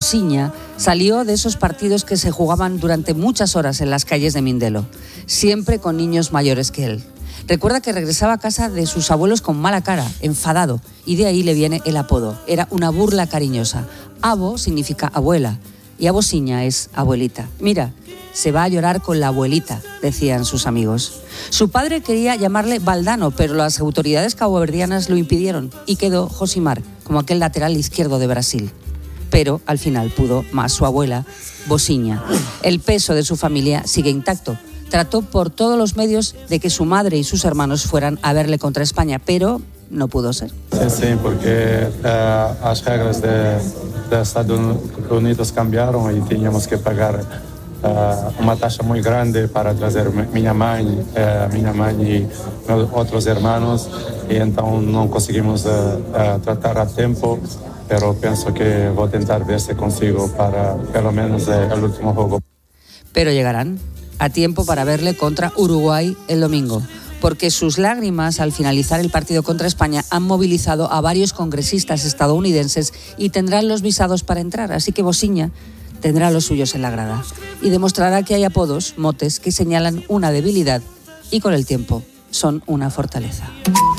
Bosiña salió de esos partidos que se jugaban durante muchas horas en las calles de Mindelo, siempre con niños mayores que él. Recuerda que regresaba a casa de sus abuelos con mala cara, enfadado, y de ahí le viene el apodo. Era una burla cariñosa. Abo significa abuela y Abosiña es abuelita. Mira, se va a llorar con la abuelita, decían sus amigos. Su padre quería llamarle Valdano, pero las autoridades caboverdianas lo impidieron y quedó Josimar, como aquel lateral izquierdo de Brasil. Pero al final pudo más su abuela, Bosiña. El peso de su familia sigue intacto. Trató por todos los medios de que su madre y sus hermanos fueran a verle contra España, pero no pudo ser. Sí, porque las reglas de Estados Unidos cambiaron y teníamos que pagar uma taxa muito grande para trazer minha mãe e outros irmãos, e então não conseguimos tratar a tempo, pero penso que vou tentar ver se consigo para pelo menos el último juego. Pero llegarán a tiempo para verle contra Uruguay el domingo, porque sus lágrimas al finalizar el partido contra España han movilizado a varios congresistas estadounidenses y tendrán los visados para entrar, así que Bosiña tendrá los suyos en la grada y demostrará que hay apodos, motes, que señalan una debilidad y con el tiempo son una fortaleza.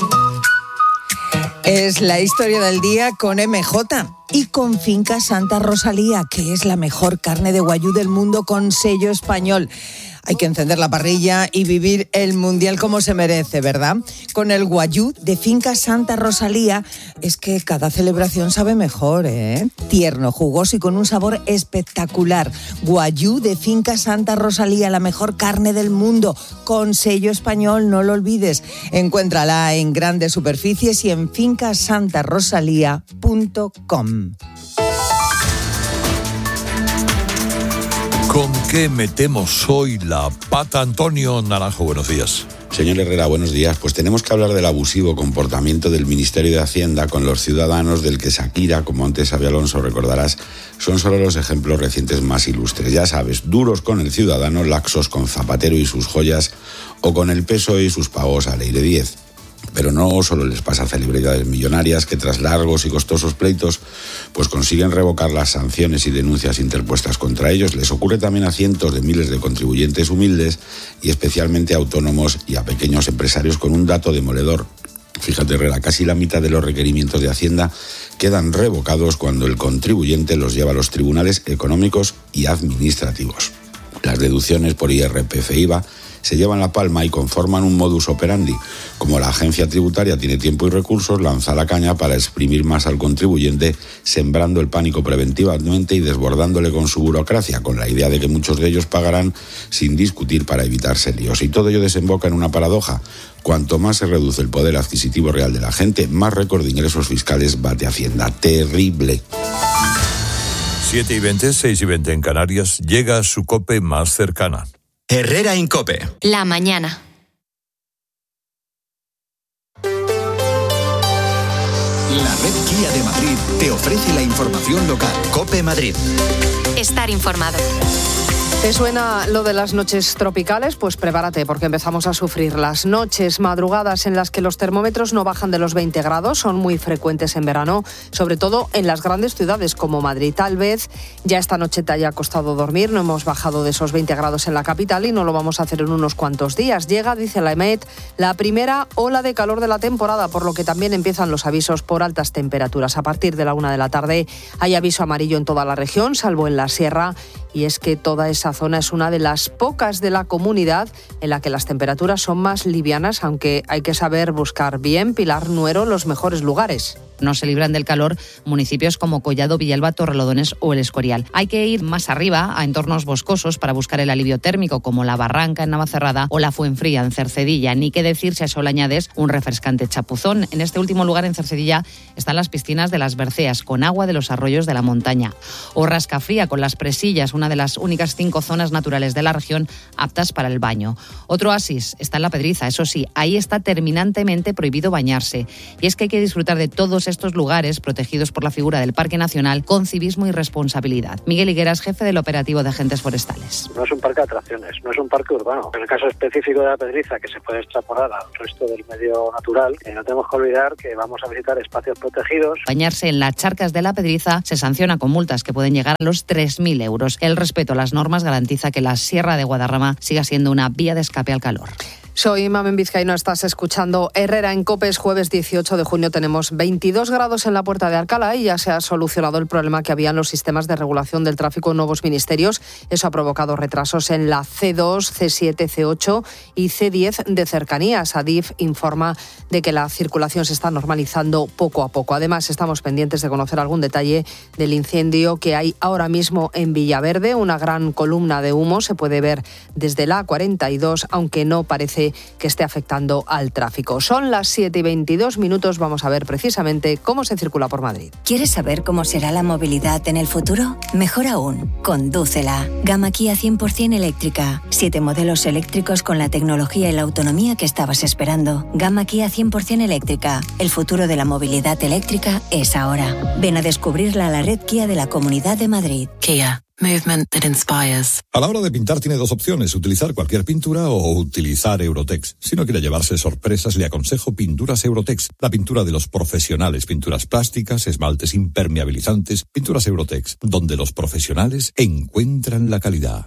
Es la historia del día con MJ y con Finca Santa Rosalía, que es la mejor carne de guayú del mundo con sello español. Hay que encender la parrilla y vivir el Mundial como se merece, ¿verdad? Con el guayú de Finca Santa Rosalía es que cada celebración sabe mejor, ¿eh? Tierno, jugoso y con un sabor espectacular. Guayú de Finca Santa Rosalía, la mejor carne del mundo, con sello español, no lo olvides. Encuéntrala en grandes superficies y en fincasantarosalía.com. ¿Con qué metemos hoy la pata, Antonio Naranjo? Buenos días. Señor Herrera, buenos días. Pues tenemos que hablar del abusivo comportamiento del Ministerio de Hacienda con los ciudadanos, del que Shakira, como antes Xabi Alonso, recordarás, son solo los ejemplos recientes más ilustres. Ya sabes, duros con el ciudadano, laxos con Zapatero y sus joyas, o con el PSOE y sus pagos a Ley de 10. Pero no solo les pasa a celebridades millonarias que tras largos y costosos pleitos pues consiguen revocar las sanciones y denuncias interpuestas contra ellos. Les ocurre también a cientos de miles de contribuyentes humildes y especialmente a autónomos y a pequeños empresarios con un dato demoledor. Fíjate, Herrera, casi la mitad de los requerimientos de Hacienda quedan revocados cuando el contribuyente los lleva a los tribunales económicos y administrativos. Las deducciones por IRPF e IVA se llevan la palma y conforman un modus operandi. Como la agencia tributaria tiene tiempo y recursos, lanza la caña para exprimir más al contribuyente, sembrando el pánico preventivamente y desbordándole con su burocracia, con la idea de que muchos de ellos pagarán sin discutir para evitarse líos. Y todo ello desemboca en una paradoja. Cuanto más se reduce el poder adquisitivo real de la gente, más récord de ingresos fiscales bate Hacienda. Terrible. 7:20, 6:20 en Canarias, llega su COPE más cercana. Herrera en COPE. La mañana. La red Kia de Madrid te ofrece la información local. COPE Madrid. Estar informado. ¿Te suena lo de las noches tropicales? Pues prepárate, porque empezamos a sufrir las noches, madrugadas en las que los termómetros no bajan de los 20 grados, son muy frecuentes en verano, sobre todo en las grandes ciudades como Madrid. Tal vez ya esta noche te haya costado dormir, no hemos bajado de esos 20 grados en la capital y no lo vamos a hacer en unos cuantos días. Llega, dice la EMET, la primera ola de calor de la temporada, por lo que también empiezan los avisos por altas temperaturas. A partir de la 1 de la tarde hay aviso amarillo en toda la región, salvo en la sierra, y es que toda esa zona es una de las pocas de la comunidad en la que las temperaturas son más livianas, aunque hay que saber buscar bien, Pilar Nuero, los mejores lugares. No se libran del calor municipios como Collado, Villalba, Torrelodones o El Escorial. Hay que ir más arriba, a entornos boscosos, para buscar el alivio térmico, como La Barranca en Navacerrada o La Fuenfría en Cercedilla. Ni qué decir si a eso le añades un refrescante chapuzón. En este último lugar, en Cercedilla, están las piscinas de las Berceas, con agua de los arroyos de la montaña. O Rascafría, con las Presillas, una de las únicas 5 zonas naturales de la región aptas para el baño. Otro oasis está en La Pedriza, eso sí, ahí está terminantemente prohibido bañarse. Y es que hay que disfrutar de todos todos estos lugares protegidos por la figura del Parque Nacional con civismo y responsabilidad. Miguel Higueras, jefe del operativo de agentes forestales. No es un parque de atracciones, no es un parque urbano. En el caso específico de la Pedriza, que se puede extrapolar al resto del medio natural, no tenemos que olvidar que vamos a visitar espacios protegidos. Bañarse en las charcas de la Pedriza se sanciona con multas que pueden llegar a los 3.000 euros. El respeto a las normas garantiza que la Sierra de Guadarrama siga siendo una vía de escape al calor. Soy Mamen Vizcaíno, estás escuchando Herrera en COPE. Es jueves 18 de junio, tenemos 22 grados en la Puerta de Alcalá y ya se ha solucionado el problema que había en los sistemas de regulación del tráfico en nuevos ministerios. Eso ha provocado retrasos en la C2, C7, C8 y C10 de cercanías. Adif informa de que la circulación se está normalizando poco a poco. Además, estamos pendientes de conocer algún detalle del incendio que hay ahora mismo en Villaverde. Una gran columna de humo se puede ver desde la A42, aunque no parece que esté afectando al tráfico. Son las 7:22. Vamos a ver precisamente cómo se circula por Madrid. ¿Quieres saber cómo será la movilidad en el futuro? Mejor aún, condúcela. Gama Kia 100% eléctrica. 7 modelos eléctricos con la tecnología y la autonomía que estabas esperando. Gama Kia 100% eléctrica. El futuro de la movilidad eléctrica es ahora. Ven a descubrirla a la red Kia de la Comunidad de Madrid. Kia. Movement that inspires. A la hora de pintar tiene dos opciones, utilizar cualquier pintura o utilizar Eurotex. Si no quiere llevarse sorpresas, le aconsejo Pinturas Eurotex, la pintura de los profesionales, pinturas plásticas, esmaltes impermeabilizantes, Pinturas Eurotex, donde los profesionales encuentran la calidad.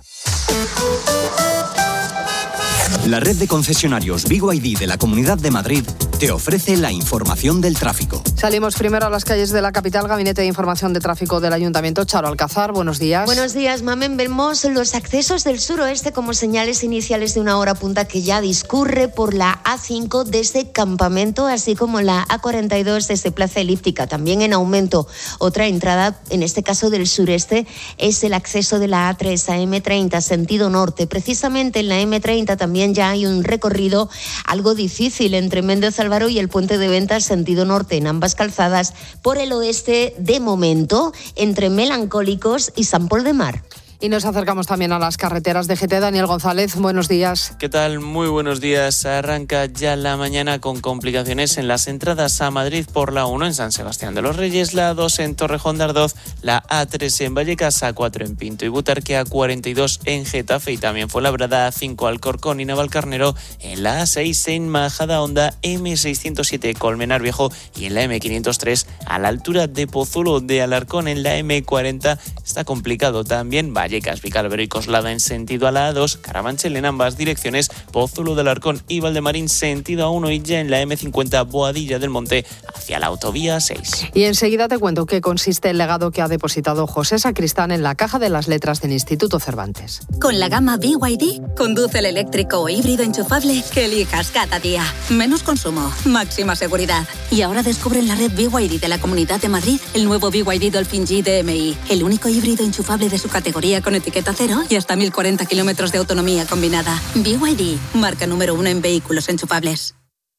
La red de concesionarios BYD de la Comunidad de Madrid te ofrece la información del tráfico. Salimos primero a las calles de la capital. Gabinete de Información de Tráfico del Ayuntamiento. Charo Alcázar, buenos días. Buenos días, Mamen. Vemos los accesos del suroeste como señales iniciales de una hora punta que ya discurre por la A5 desde Campamento, así como la A42 desde Plaza Elíptica, también en aumento. Otra entrada, en este caso del sureste, es el acceso de la A3 a M30, sentido norte. Precisamente en la M30 también ya hay un recorrido algo difícil entre Méndez Álvaro y el Puente de Ventas, sentido norte, en ambas calzadas. Por el oeste, de momento, entre Melancólicos y San Pol de Mar. Y nos acercamos también a las carreteras de GT. Daniel González, buenos días. ¿Qué tal? Muy buenos días. Arranca ya la mañana con complicaciones en las entradas a Madrid por la 1 en San Sebastián de los Reyes, la 2 en Torrejón de Ardoz, la A3 en Vallecas, A4 en Pinto y Butarque, A42 en Getafe y también Fuenlabrada, A5 Alcorcón y Navalcarnero, en la A6 en Majadahonda, M607 Colmenar Viejo y en la M503 a la altura de Pozuelo de Alarcón. En la M40 está complicado también Vallecas, Vicálvaro y Coslada en sentido a la A2, Carabanchel en ambas direcciones, Pozuelo de Alarcón y Valdemarín sentido A1 y ya en la M50 Boadilla del Monte hacia la autovía 6. Y enseguida te cuento qué consiste el legado que ha depositado José Sacristán en la caja de las letras del Instituto Cervantes. Con la gama BYD, conduce el eléctrico o híbrido enchufable que elijas cada día. Menos consumo, máxima seguridad. Y ahora descubre en la red BYD de la Comunidad de Madrid el nuevo BYD Dolphin G DMI, el único híbrido enchufable de su categoría con etiqueta cero y hasta 1040 kilómetros de autonomía combinada. BYD, marca número 1 en vehículos enchufables.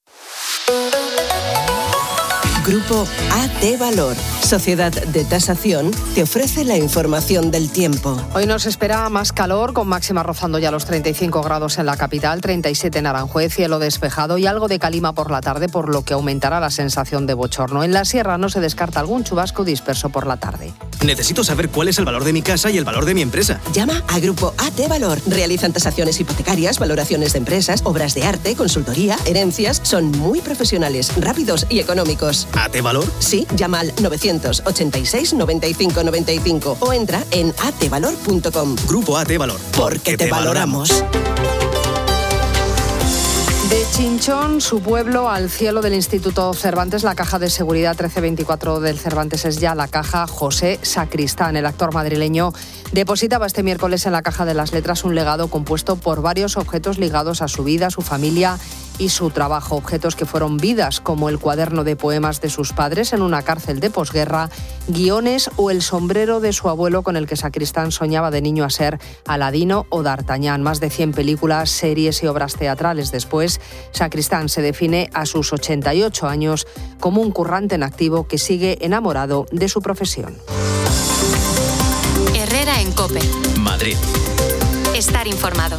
Grupo AT Valor, sociedad de tasación, te ofrece la información del tiempo. Hoy nos espera más calor, con máxima rozando ya los 35 grados en la capital, 37 en Aranjuez, cielo despejado y algo de calima por la tarde, por lo que aumentará la sensación de bochorno. En la sierra no se descarta algún chubasco disperso por la tarde. Necesito saber cuál es el valor de mi casa y el valor de mi empresa. Llama a Grupo AT Valor. Realizan tasaciones hipotecarias, valoraciones de empresas, obras de arte, consultoría, herencias. Son muy profesionales, rápidos y económicos. ¿AT Valor? Sí, llama al 986 95 95 o entra en atvalor.com. Grupo AT Valor. Porque te valoramos. De Chinchón, su pueblo, al cielo del Instituto Cervantes, la caja de seguridad 1324 del Cervantes es ya la caja José Sacristán. El actor madrileño depositaba este miércoles en la caja de las letras un legado compuesto por varios objetos ligados a su vida, su familia y su trabajo. Objetos que fueron vidas, como el cuaderno de poemas de sus padres en una cárcel de posguerra, guiones o el sombrero de su abuelo con el que Sacristán soñaba de niño a ser Aladino o D'Artagnan. Más de 100 películas, series y obras teatrales después, Sacristán se define a sus 88 años como un currante en activo que sigue enamorado de su profesión. Herrera en COPE. Madrid. Estar informado.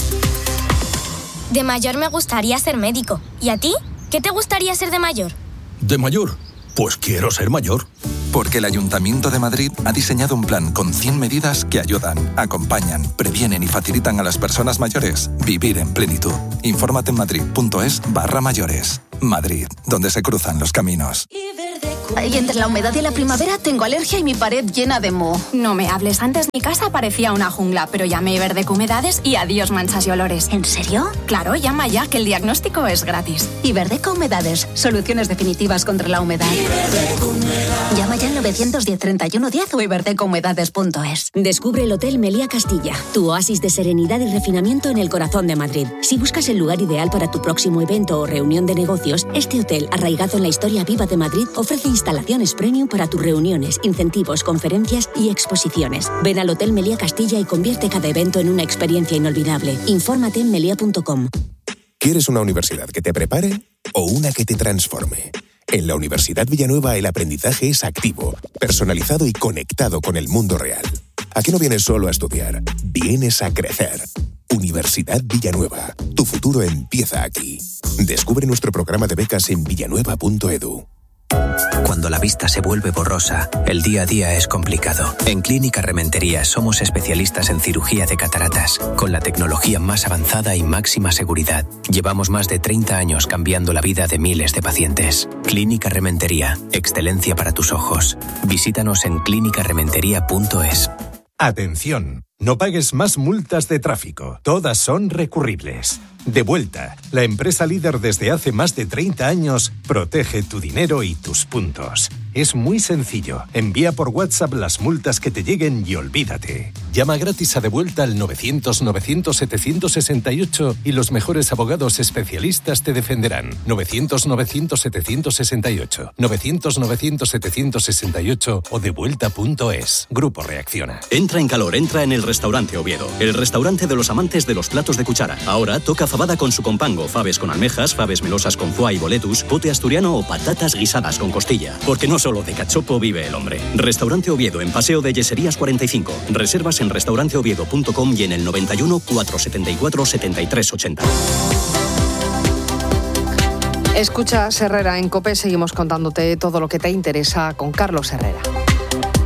De mayor me gustaría ser médico. ¿Y a ti? ¿Qué te gustaría ser de mayor? De mayor, Pues quiero ser mayor. Porque el Ayuntamiento de Madrid ha diseñado un plan con 100 medidas que ayudan, acompañan, previenen y facilitan a las personas mayores vivir en plenitud. Infórmate en madrid.es/mayores. Madrid, donde se cruzan los caminos. Y entre la humedad y la primavera tengo alergia y mi pared llena de moho. No me hables, antes mi casa parecía una jungla, pero llamé Iberdeco Humedades y adiós manchas y olores. ¿En serio? Claro, llama ya, que el diagnóstico es gratis. Iberdeco Humedades, soluciones definitivas contra la humedad. Llama ya al 910-3110 o iberdecouhumedades.es. Descubre el Hotel Meliá Castilla, tu oasis de serenidad y refinamiento en el corazón de Madrid. Si buscas el lugar ideal para tu próximo evento o reunión de negocios, este hotel, arraigado en la historia viva de Madrid, ofrece instalaciones premium para tus reuniones, incentivos, conferencias y exposiciones. Ven al Hotel Meliá Castilla y convierte cada evento en una experiencia inolvidable. Infórmate en melia.com. ¿Quieres una universidad que te prepare o una que te transforme? En la Universidad Villanueva el aprendizaje es activo, personalizado y conectado con el mundo real. ¿A qué no vienes solo a estudiar? Vienes a crecer. Universidad Villanueva. Tu futuro empieza aquí. Descubre nuestro programa de becas en villanueva.edu. Cuando la vista se vuelve borrosa, el día a día es complicado. En Clínica Rementería somos especialistas en cirugía de cataratas, con la tecnología más avanzada y máxima seguridad. Llevamos más de 30 años cambiando la vida de miles de pacientes. Clínica Rementería, excelencia para tus ojos. Visítanos en clinicarementería.es. Atención, no pagues más multas de tráfico. Todas son recurribles. Devuelta, la empresa líder desde hace más de 30 años, protege tu dinero y tus puntos. Es muy sencillo. Envía por WhatsApp las multas que te lleguen y olvídate. Llama gratis a Devuelta al 900-900-768 y los mejores abogados especialistas te defenderán. 900-900-768. 900-900-768 o devuelta.es. Grupo Reacciona. Entra en calor, entra en el Restaurante Oviedo. El restaurante de los amantes de los platos de cuchara. Ahora toca fabada con su compango, faves con almejas, faves melosas con foie y boletus, pote asturiano o patatas guisadas con costilla. Porque no solo de cachopo vive el hombre. Restaurante Oviedo en Paseo de Yeserías 45. Reservas en restauranteoviedo.com y en el 91 474 7380. Escucha Herrera en COPE, seguimos contándote todo lo que te interesa con Carlos Herrera.